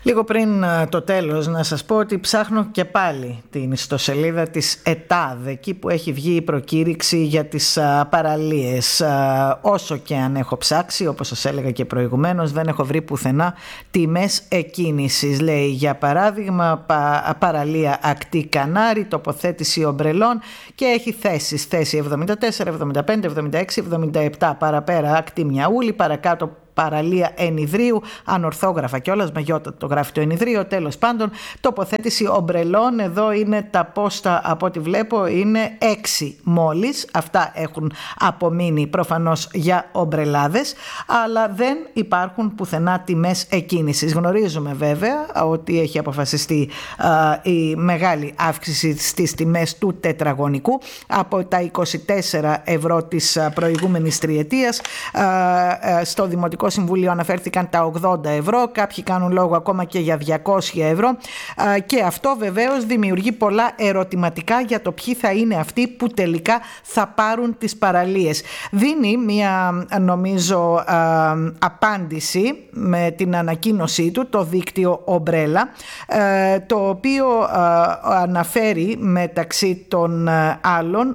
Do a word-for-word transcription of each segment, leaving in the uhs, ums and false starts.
Λίγο πριν το τέλος να σας πω ότι ψάχνω και πάλι την ιστοσελίδα της ΕΤΑΔ, εκεί που έχει βγει η προκήρυξη για τις παραλίες. Όσο και αν έχω ψάξει, όπως σας έλεγα και προηγουμένως, δεν έχω βρει πουθενά τιμές εκκίνησης. Λέει για παράδειγμα παραλία Ακτή Κανάρι, τοποθέτηση ομπρελών και έχει θέσεις. Θέση εβδομήντα τέσσερα, εβδομήντα πέντε, εβδομήντα έξι, εβδομήντα επτά. Παραπέρα Ακτή Μιαούλη, παρακάτω παραλία Ενιδρίου, ανορθόγραφα κιόλας με γιώτα το γράφει το Ενιδρίο. Τέλος πάντων, τοποθέτηση ομπρελών, εδώ είναι τα πόστα από ό,τι βλέπω, είναι έξι μόλις. Αυτά έχουν απομείνει προφανώς για ομπρελάδες, αλλά δεν υπάρχουν πουθενά τιμές εκκίνησης. Γνωρίζουμε βέβαια ότι έχει αποφασιστεί α, η μεγάλη αύξηση στις τιμές του τετραγωνικού από τα είκοσι τέσσερα ευρώ της προηγούμενης τριετίας. Α, α, στο Δημοτικό Συμβούλιο αναφέρθηκαν τα ογδόντα ευρώ, κάποιοι κάνουν λόγο ακόμα και για διακόσια ευρώ, και αυτό βεβαίως δημιουργεί πολλά ερωτηματικά για το ποιοι θα είναι αυτοί που τελικά θα πάρουν τις παραλίες. Δίνει μια νομίζω απάντηση με την ανακοίνωσή του το δίκτυο Ομπρέλα, το οποίο αναφέρει μεταξύ των άλλων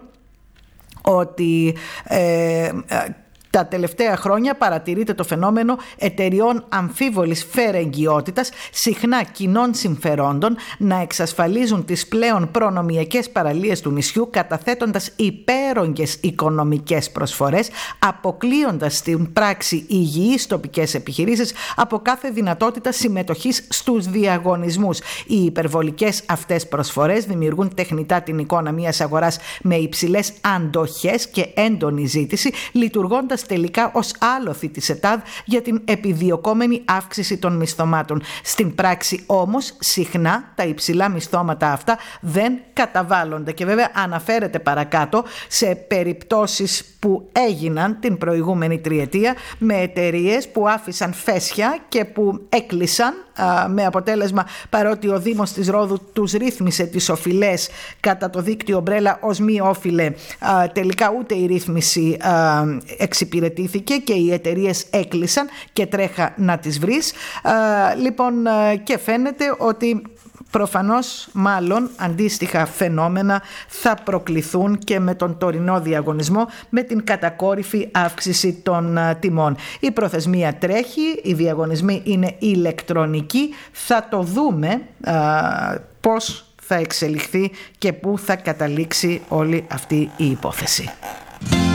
ότι ε, τα τελευταία χρόνια παρατηρείται το φαινόμενο εταιριών αμφίβολης φερεγγιότητας, συχνά κοινών συμφερόντων, να εξασφαλίζουν τις πλέον προνομιακές παραλίες του νησιού, καταθέτοντας υπέρογγες οικονομικές προσφορές, αποκλείοντας στην πράξη υγιείς τοπικές επιχειρήσεις από κάθε δυνατότητα συμμετοχής στους διαγωνισμούς. Οι υπερβολικές αυτές προσφορές δημιουργούν τεχνητά την εικόνα μιας αγοράς με υψηλές αντοχές και έντονη ζήτηση, λειτουργώντας τελικά ως άλοθη της ΕΤΑΔ για την επιδιωκόμενη αύξηση των μισθωμάτων. Στην πράξη όμως συχνά τα υψηλά μισθώματα αυτά δεν καταβάλλονται, και βέβαια αναφέρεται παρακάτω σε περιπτώσεις που έγιναν την προηγούμενη τριετία με εταιρείες που άφησαν φέσια και που έκλεισαν, α, με αποτέλεσμα, παρότι ο Δήμος της Ρόδου τους ρύθμισε τις οφειλές κατά το δίκτυο Ομπρέλα ως μη όφιλε, α, τελικά ούτε η ρύθμιση α, εξυπηρετήθηκε και οι εταιρείες έκλεισαν και τρέχα να τις βρεις. Α, λοιπόν, α, και φαίνεται ότι προφανώς μάλλον αντίστοιχα φαινόμενα θα προκληθούν και με τον τωρινό διαγωνισμό, με την κατακόρυφη αύξηση των τιμών. Η προθεσμία τρέχει, οι διαγωνισμοί είναι ηλεκτρονικοί, θα το δούμε α, πώς θα εξελιχθεί και πού θα καταλήξει όλη αυτή η υπόθεση.